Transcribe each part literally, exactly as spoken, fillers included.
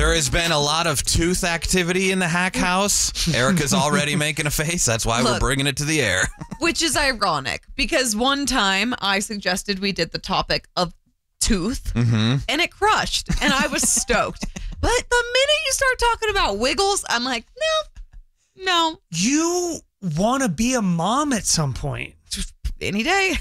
There has been a lot of tooth activity in the Hack House. Erica's already making a face. That's why Look, we're bringing it to the air. Which is ironic because one time I suggested we did the topic of tooth Mm-hmm. and it crushed and I was stoked. But the minute you start talking about wiggles, I'm like, no, no, You want to be a mom at some point. any day.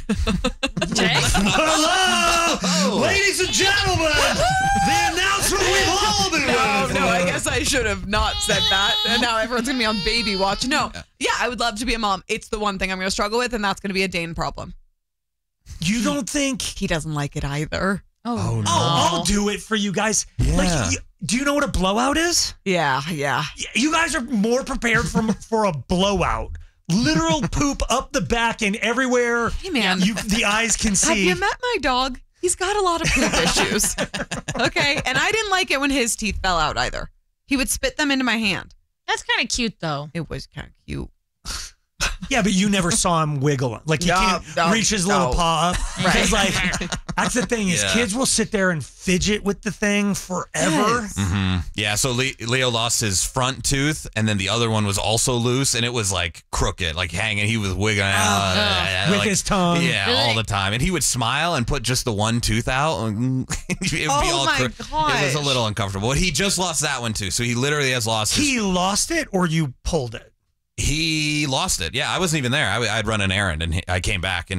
Hello, ladies and gentlemen, the announcement we've all been No, waiting no, I for. guess I should have not said that. And now everyone's going to be on baby watch. No, yeah, I would love to be a mom. It's the one thing I'm going to struggle with, and that's going to be a Dane problem. You don't think? He doesn't like it either. Oh, no. Oh, I'll do it for you guys. Yeah. Like, you, do you know what a blowout is? Yeah, yeah. You guys are more prepared for for a blowout. Literal poop up the back and everywhere. Hey, man. You, the eyes can Have see. you met my dog? He's got a lot of poop issues. Okay, and I didn't like it when his teeth fell out either. He would spit them into my hand. That's kind of cute, though. It was kind of cute. Yeah, but you never saw him wiggle. Like, he No, can't no, reach his no. little paw up. Because, like, that's the thing is Yeah. kids will sit there and fidget with the thing forever. Yes. Mm-hmm. Yeah, so Le- Leo lost his front tooth, and then the other one was also loose, and it was like crooked, like hanging. He was wiggling out uh, With like- his tongue. Yeah, Really? all the time. And he would smile and put just the one tooth out. and it would be Oh all my cro- It was a gosh. little uncomfortable. But he just lost that one too, so he literally has lost his. He lost it or you pulled it? He lost it. Yeah, I wasn't even there. I, I'd run an errand, and he, I came back, and